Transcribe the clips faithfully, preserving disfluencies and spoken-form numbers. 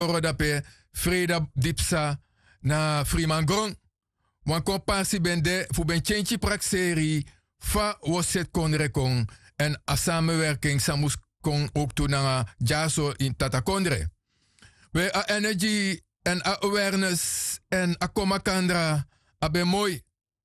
rodape Freda Dipsa na Frimangrong. Wan komparsi bende fu ben chenchi prakseri fa woset kon rekong en a samenwerking samus kon ook toe na jaso in tatakondre. We a energy en a awareness en a komakandra abe mooi.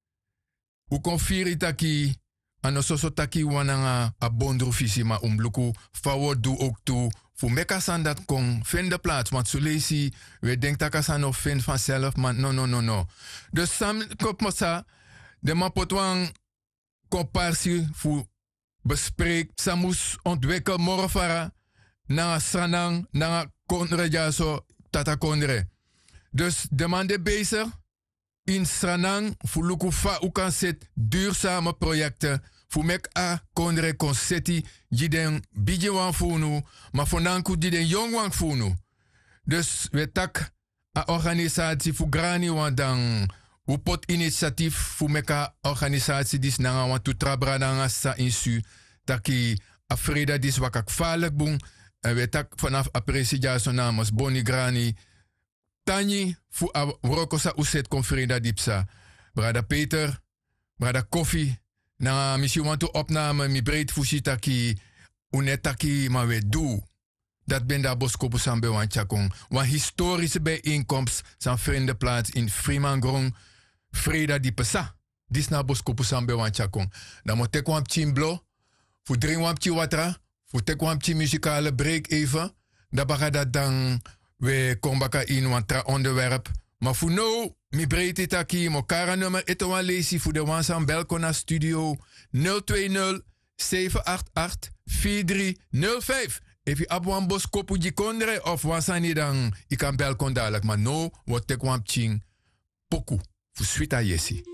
U konfiri taki ano soso taki wananga a bondru fisima umbluku forward do ook toe fu meka san dat kon vind de plaats. Want zo lees je, we denken dat kasan nog vind vanzelf, maar no, no, no, no. Dus sam kopmosa, de mapotwang komparsi fu bespreek, samus ontwikkel morfara, na sanang, na konre so tata kondre. Dus de man de bezig, in Sranang, fu luku fa u kan set duurzame projecten, fu mek a kondre konseti, jiden bidje wan funu, maar vonanku jiden jong wan funu. Dus we tak a organisatie fu grani wan dan, u pot initiatief fu meka organisatie dis nanga wan tu trabra nanga sa insu, taki a freda dis wakak falek bung, en we tak vanaf apresidia so namens Boni Grani, Tanyi fu a rokosa uset kon freda dipsa. Brada Peter, brada Koffie, na misi want to opname mi breed fushi taki unetaki ma we do. Dat ben da boskopu sambe wan chakong. Wan historische bijeenkomst san vriendenplaats in Frimangrong, Freda di Pesa. Dis na boskopu sambe wan chakong. Dan moet ik wamp chimblo, fu drink wamp chi watra, fu tek wamp chi muzikale break even. Da baga dat dan we kombaka in wan tra onderwerp. Maar fu no, mi breed itaki, mo kara nummer ito wan lesi fu de wan san belko na studio nul twee nul zeven acht acht vier drie nul vijf. If you have one bos kopu jikondre of wasani dan, ik kan belkon dadelijk. Maar no, wat tek wamp ching poku. Fu swita yesi.